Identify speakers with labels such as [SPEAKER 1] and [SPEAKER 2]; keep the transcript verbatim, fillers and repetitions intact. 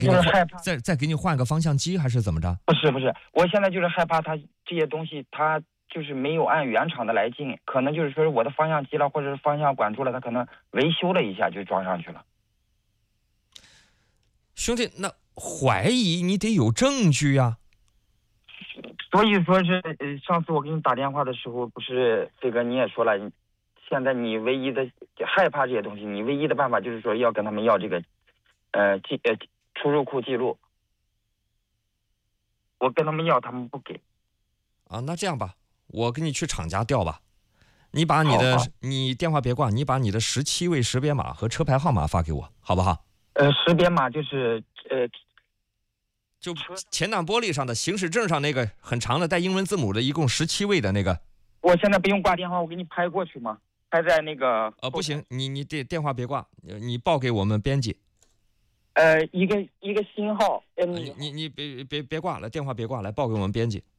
[SPEAKER 1] 给你
[SPEAKER 2] 就是害怕，
[SPEAKER 1] 再再给你换个方向机还是怎么着？
[SPEAKER 2] 不是不是，我现在就是害怕它这些东西，它就是没有按原厂的来进，可能就是说我的方向机了，或者是方向管住了，它可能维修了一下就装上去了。
[SPEAKER 1] 兄弟，那怀疑你得有证据呀、
[SPEAKER 2] 所以说是，呃，上次我给你打电话的时候，不是飞哥你也说了，现在你唯一的害怕这些东西，你唯一的办法就是说要跟他们要这个，呃记呃出入库记录。我跟他们要，他们不给。
[SPEAKER 1] 啊。那这样吧，我给你去厂家调吧。你把你的
[SPEAKER 2] 好好
[SPEAKER 1] 你电话别挂，你把你的十七位识别码和车牌号码发给我，好不好？
[SPEAKER 2] 呃，识别码就是呃，
[SPEAKER 1] 就前挡玻璃上的行驶证上那个很长的带英文字母的，一共十七位的那个。
[SPEAKER 2] 我现在不用挂电话，我给你拍过去吗？拍在那个
[SPEAKER 1] 呃，不行，你你电电话别挂，你报给我们编辑。
[SPEAKER 2] 呃，一个一个星号，呃，
[SPEAKER 1] 你你你别别别挂了，电话别挂，来报给我们编辑。